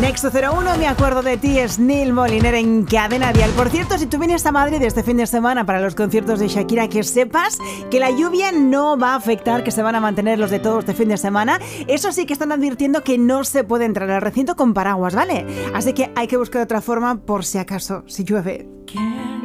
Nexo 01, me acuerdo de ti, es Neil Moliner en Cadena Dial. Por cierto, si tú vienes a Madrid este fin de semana para los conciertos de Shakira, que sepas que la lluvia no va a afectar, que se van a mantener los de todos este fin de semana. Eso sí, que están advirtiendo que no se puede entrar al recinto con paraguas, ¿vale? Así que hay que buscar otra forma por si acaso, si llueve.